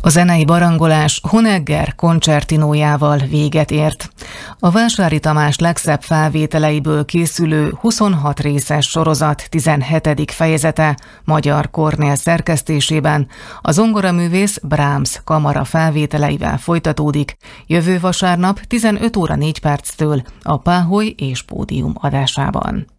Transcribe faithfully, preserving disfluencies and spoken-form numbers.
A zenei barangolás Honegger koncertinójával véget ért. A Vásári Tamás legszebb felvételeiből készülő huszonhat részes sorozat tizenhetedik fejezete Magyar Kornél szerkesztésében a zongoraművész Brahms kamara felvételeivel folytatódik jövő vasárnap tizenöt óra négy perctől a Páholy és Pódium adásában.